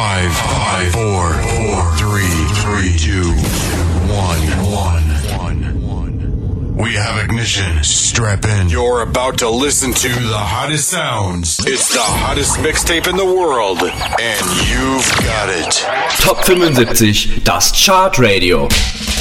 5, 4, 3, 2, 1. We have ignition. Strap in. You're about to listen to the hottest sounds. It's the hottest mixtape in the world. And you've got it. Top 75, das Chart Radio.